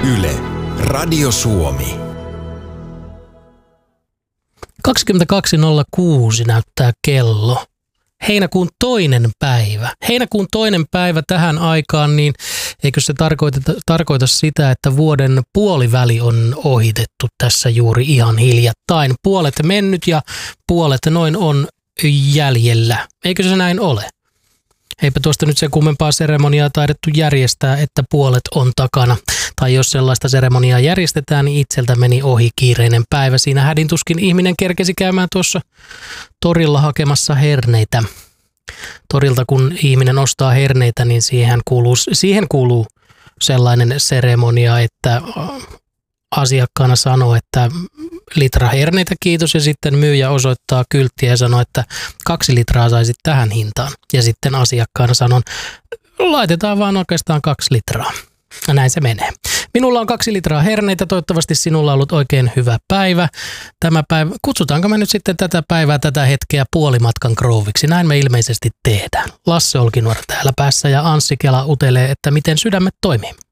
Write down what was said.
Yle, Radio Suomi. 22.06 näyttää kello. Heinäkuun toinen päivä. Heinäkuun toinen päivä tähän aikaan, niin eikö se tarkoita sitä, että vuoden puoliväli on ohitettu tässä juuri ihan hiljattain. Puolet mennyt ja puolet noin on jäljellä. Eikö se näin ole? Eipä tuosta nyt sen kummempaa seremoniaa taidettu järjestää, että puolet on takana. Tai jos sellaista seremoniaa järjestetään, niin itseltä meni ohi kiireinen päivä. Siinä hädintuskin ihminen kerkesi käymään tuossa torilla hakemassa herneitä. Torilta kun ihminen ostaa herneitä, niin siihen kuuluu sellainen seremonia, että asiakkaana sanoo, että litra herneitä kiitos, ja sitten myyjä osoittaa kylttiä ja sanoo, että 2 litraa saisit tähän hintaan. Ja sitten asiakkaana sanon, laitetaan vaan oikeastaan 2 litraa. Ja näin se menee. Minulla on 2 litraa herneitä, toivottavasti sinulla on ollut oikein hyvä päivä. Tämä päivä, kutsutaanko me nyt sitten tätä päivää, tätä hetkeä puolimatkan krouviksi? Näin me ilmeisesti tehdään. Lasse Olkinuora täällä päässä ja Anssi Kela utelee, että miten sydämet toimii.